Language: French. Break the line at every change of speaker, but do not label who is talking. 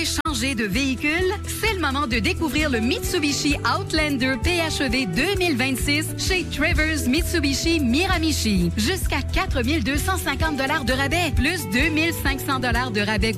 voulez changer de véhicule? C'est le moment de découvrir le Mitsubishi Outlander PHEV 2026 chez Travers Mitsubishi Miramichi. Jusqu'à 4 250 $ de rabais, plus 2 500 $ de rabais